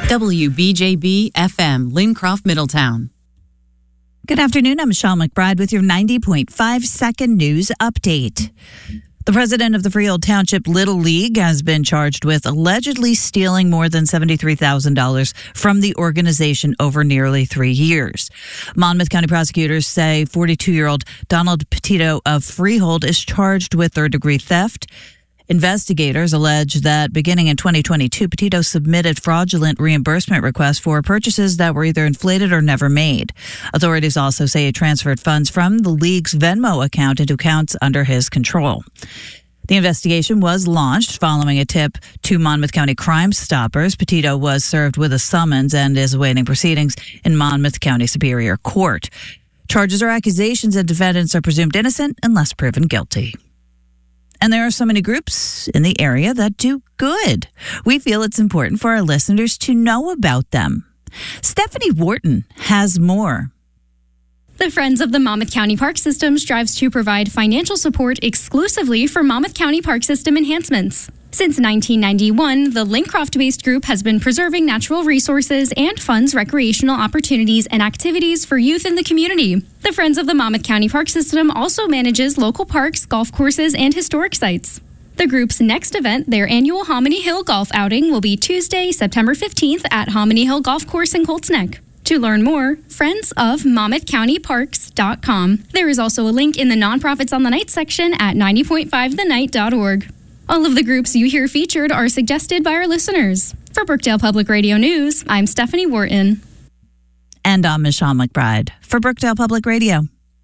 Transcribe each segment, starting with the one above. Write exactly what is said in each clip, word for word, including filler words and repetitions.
W B J B F M, Lincroft, Middletown. Good afternoon. I'm Michelle McBride with your ninety point five second news update. The president of the Freehold Township Little League has been charged with allegedly stealing more than seventy-three thousand dollars from the organization over nearly three years. Monmouth County prosecutors say forty-two-year-old Donald Petito of Freehold is charged with third-degree theft. Investigators allege that beginning in twenty twenty-two, Petito submitted fraudulent reimbursement requests for purchases that were either inflated or never made. Authorities also say he transferred funds from the league's Venmo account into accounts under his control. The investigation was launched following a tip to Monmouth County Crime Stoppers. Petito was served with a summons and is awaiting proceedings in Monmouth County Superior Court. Charges or accusations and defendants are presumed innocent unless proven guilty. And there are so many groups in the area that do good. We feel it's important for our listeners to know about them. Stephanie Wharton has more. The Friends of the Monmouth County Park System strives to provide financial support exclusively for Monmouth County Park System enhancements. Since nineteen ninety-one, the Lincroft-based group has been preserving natural resources and funds recreational opportunities and activities for youth in the community. The Friends of the Monmouth County Park System also manages local parks, golf courses, and historic sites. The group's next event, their annual Hominy Hill Golf Outing, will be Tuesday, September fifteenth at Hominy Hill Golf Course in Colts Neck. To learn more, friends of monmouth county parks dot com. There is also a link in the Nonprofits on the Night section at ninety point five the night dot org. All of the groups you hear featured are suggested by our listeners. For Brookdale Public Radio News, I'm Stephanie Wharton. And I'm Michelle McBride for Brookdale Public Radio.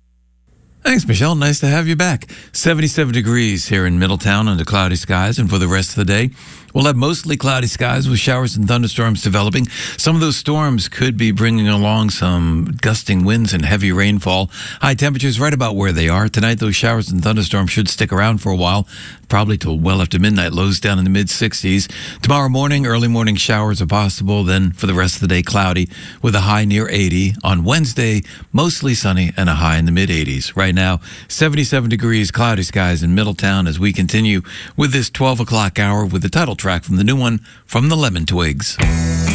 Thanks, Michelle. Nice to have you back. seventy-seven degrees here in Middletown under cloudy skies, and for the rest of the day, we'll have mostly cloudy skies with showers and thunderstorms developing. Some of those storms could be bringing along some gusting winds and heavy rainfall. High temperatures right about where they are. Tonight, those showers and thunderstorms should stick around for a while, probably till well after midnight. Lows down in the mid-sixties. Tomorrow morning, early morning showers are possible. Then for the rest of the day, cloudy with a high near eighty. On Wednesday, mostly sunny and a high in the mid-eighties. Right now, seventy-seven degrees, cloudy skies in Middletown as we continue with this twelve o'clock hour with the title track from the new one, From the Lemon Twigs.